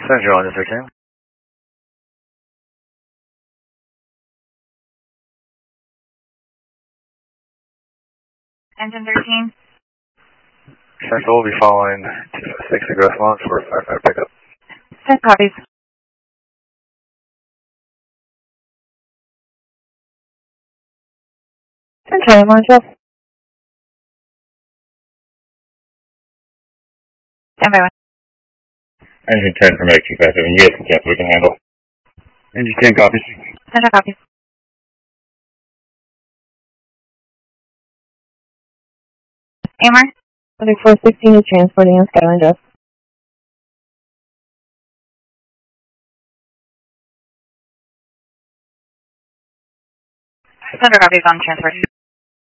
Central Engine 13. Engine 13. Central will be following 256 egress launch for 55 pickup. 10 copies. Central, Marshall. Stand by 1. Engine 10 from 8257. Yes, we cancel. We can handle. Engine 10 copies. Central copies. AMR. 3416 is transporting on Skyline Drive. Central copies on transport.